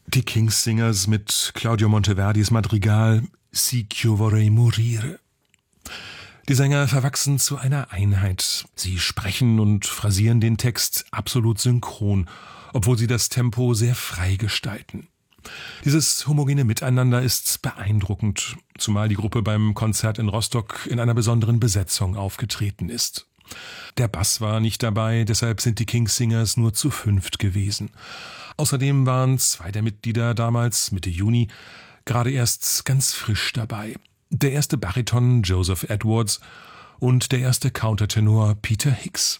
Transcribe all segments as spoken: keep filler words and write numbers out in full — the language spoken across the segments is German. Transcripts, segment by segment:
Die King's Singers mit Claudio Monteverdis Madrigal Si io vorrei morire. Die Sänger verwachsen zu einer Einheit. Sie sprechen und phrasieren den Text absolut synchron, obwohl sie das Tempo sehr frei gestalten. Dieses homogene Miteinander ist beeindruckend, zumal die Gruppe beim Konzert in Rostock in einer besonderen Besetzung aufgetreten ist. Der Bass war nicht dabei, deshalb sind die King's Singers nur zu fünft gewesen. Außerdem waren zwei der Mitglieder damals, Mitte Juni, gerade erst ganz frisch dabei. Der erste Bariton Joseph Edwards und der erste Countertenor Peter Hicks.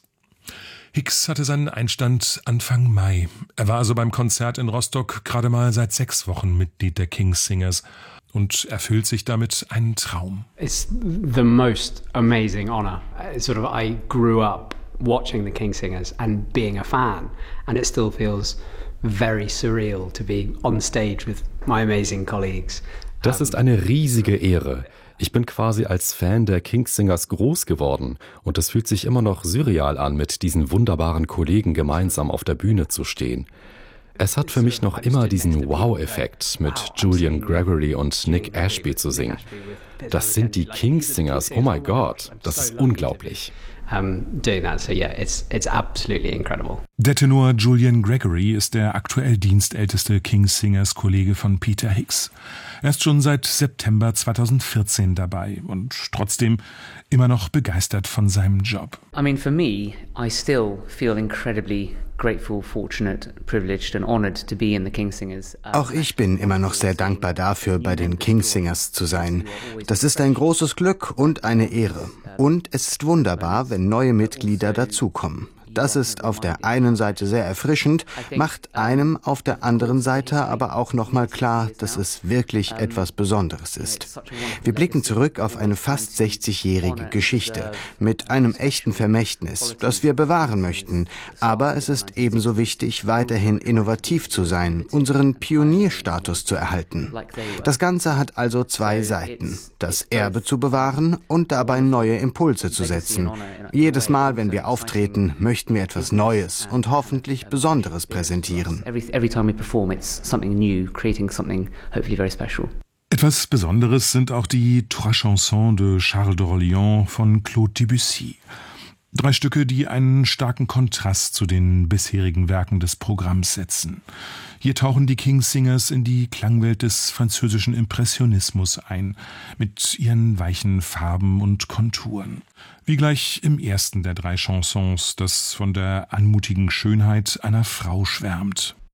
Hicks hatte seinen Einstand Anfang Mai. Er war also beim Konzert in Rostock gerade mal seit sechs Wochen Mitglied der King's Singers und erfüllt sich damit einen Traum. It's the most amazing honor. Sort of I grew up watching the King's Singers and being a fan, and it still feels very surreal to be on stage with my amazing colleagues. Das ist eine riesige Ehre. Ich bin quasi als Fan der King's Singers groß geworden und es fühlt sich immer noch surreal an, mit diesen wunderbaren Kollegen gemeinsam auf der Bühne zu stehen. Es hat für mich noch immer diesen Wow-Effekt, mit Julian Gregory und Nick Ashby zu singen. Das sind die King's Singers, oh my God, das ist unglaublich. Um, doing that, so yeah, it's it's absolutely incredible. Der Tenor Julian Gregory ist der aktuell dienstälteste King's Singers Kollege von Peter Hicks. Er ist schon seit September zweitausendvierzehn dabei und trotzdem immer noch begeistert von seinem Job. I mean, for me, I still feel incredibly grateful, fortunate, privileged and honored to be in the King's Singers. Auch ich bin immer noch sehr dankbar dafür, bei den King's Singers zu sein. Das ist ein großes Glück und eine Ehre. Und es ist wunderbar, wenn neue Mitglieder dazukommen. Das ist auf der einen Seite sehr erfrischend, macht einem auf der anderen Seite aber auch nochmal klar, dass es wirklich etwas Besonderes ist. Wir blicken zurück auf eine fast sechzigjährige Geschichte mit einem echten Vermächtnis, das wir bewahren möchten. Aber es ist ebenso wichtig, weiterhin innovativ zu sein, unseren Pionierstatus zu erhalten. Das Ganze hat also zwei Seiten: das Erbe zu bewahren und dabei neue Impulse zu setzen. Jedes Mal, wenn wir auftreten, möchten wir etwas Neues und hoffentlich Besonderes präsentieren. Etwas Besonderes sind auch die Trois Chansons de Charles d'Orléans von Claude Debussy. Drei Stücke, die einen starken Kontrast zu den bisherigen Werken des Programms setzen. Hier tauchen die King's Singers in die Klangwelt des französischen Impressionismus ein, mit ihren weichen Farben und Konturen. Wie gleich im ersten der drei Chansons, das von der anmutigen Schönheit einer Frau schwärmt.